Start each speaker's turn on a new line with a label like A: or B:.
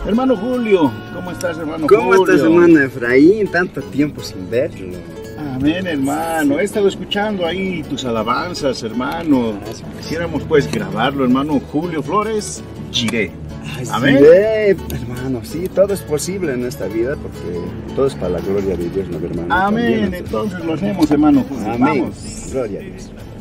A: Hermano Julio, ¿cómo estás, hermano
B: ¿Cómo
A: Julio?
B: estás, hermano Efraín? Tanto tiempo sin verlo.
A: Amén, hermano. He estado escuchando ahí tus alabanzas, hermano. Quisiéramos pues grabarlo, hermano Julio Flores Giré. Amén.
B: Sí, hermano, sí, todo es posible en esta vida porque todo es para la gloria de Dios, ¿no, hermano?
A: Amén.
B: También,
A: Entonces lo hacemos, hermano Julio.
B: amén.
A: Vamos.
B: Gloria a Dios.